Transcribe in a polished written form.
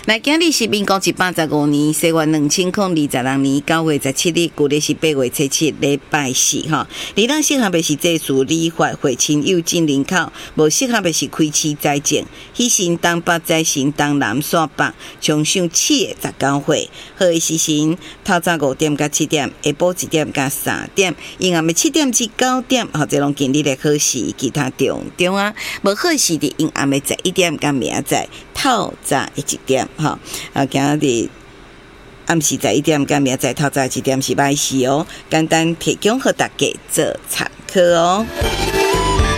来，今日是民国185年西元2022年9月17日，旧历是8月7日，礼拜四哈。理当适合的是祭祀礼法会亲友进人口，无适合的是开市斋戒。喜神当北，斋神当南线北，从上7月19岁。好的时辰，透早5点到7点，下晡1点到3点，阴暗的7点至9点，或者拢今日的好时，其他中啊，无好时的阴暗的11点到明仔透早1点。好，今日暗时11點，到明仔透早1點是歹事哦，簡單提供給大家做參考哦。